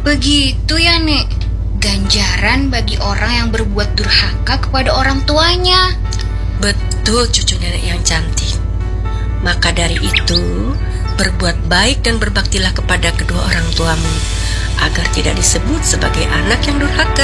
Begitu ya, Nek. Ganjaran bagi orang yang berbuat durhaka kepada orang tuanya. Betul, cucu nenek yang cantik. Maka dari itu, berbuat baik dan berbaktilah kepada kedua orang tuamu, agar tidak disebut sebagai anak yang durhaka.